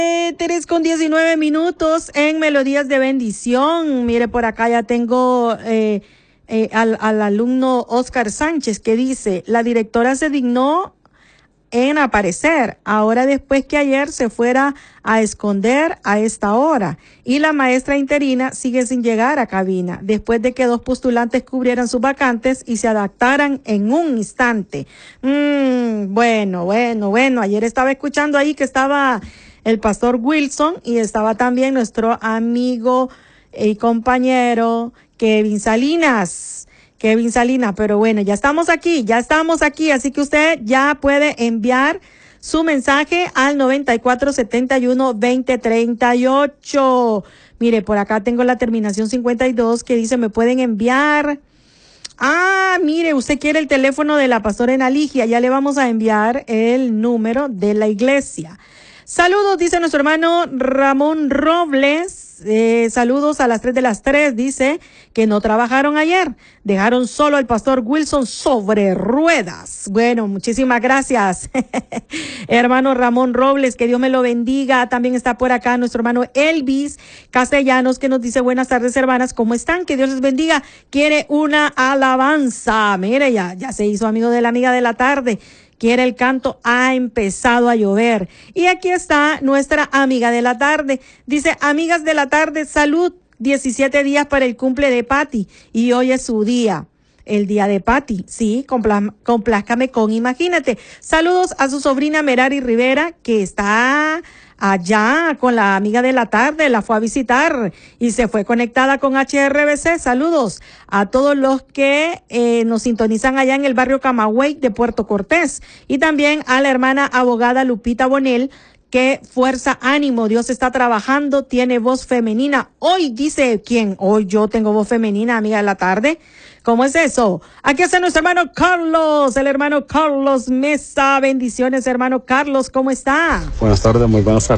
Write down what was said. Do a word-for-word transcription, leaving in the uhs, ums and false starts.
Tres con diecinueve minutos en Melodías de Bendición. Mire, por acá ya tengo eh, eh, al, al alumno Oscar Sánchez que dice, la directora se dignó en aparecer, ahora después que ayer se fuera a esconder a esta hora. Y la maestra interina sigue sin llegar a cabina, después de que dos postulantes cubrieran sus vacantes y se adaptaran en un instante. Mm, bueno, bueno, bueno, ayer estaba escuchando ahí que estaba el pastor Wilson y estaba también nuestro amigo y compañero Kevin Salinas. Kevin Salinas, pero bueno, ya estamos aquí, ya estamos aquí, así que usted ya puede enviar su mensaje al noventa y cuatro setenta y uno veinte treinta y ocho. Mire, por acá tengo la terminación cincuenta y dos que dice, me pueden enviar. Ah, mire, usted quiere el teléfono de la pastora Enaligia, ya le vamos a enviar el número de la iglesia. Saludos, dice nuestro hermano Ramón Robles. Eh, saludos a las tres de las tres, dice que no trabajaron ayer, dejaron solo al pastor Wilson sobre ruedas. Bueno, muchísimas gracias, hermano Ramón Robles, que Dios me lo bendiga. También está por acá nuestro hermano Elvis Castellanos, que nos dice, buenas tardes, hermanas, ¿cómo están? Que Dios les bendiga. Quiere una alabanza. Mire, ya, ya se hizo amigo de la amiga de la tarde. Quiere el canto, ha empezado a llover. Y aquí está nuestra amiga de la tarde. Dice, amigas de la tarde, salud, diecisiete días para el cumple de Patti. Y hoy es su día, el día de Patti. Sí, complá, complázcame con Imagínate. Saludos a su sobrina Merari Rivera, que está allá con la amiga de la tarde, la fue a visitar y se fue conectada con H R B C. Saludos a todos los que eh, nos sintonizan allá en el barrio Camagüey de Puerto Cortés y también a la hermana abogada Lupita Bonel. Qué fuerza, ánimo, Dios está trabajando, tiene voz femenina. Hoy dice, ¿quién? Hoy yo tengo voz femenina, amiga de la tarde. ¿Cómo es eso? Aquí está nuestro hermano Carlos, el hermano Carlos Mesa. Bendiciones, hermano Carlos, ¿cómo está? Buenas tardes, muy buenas tardes.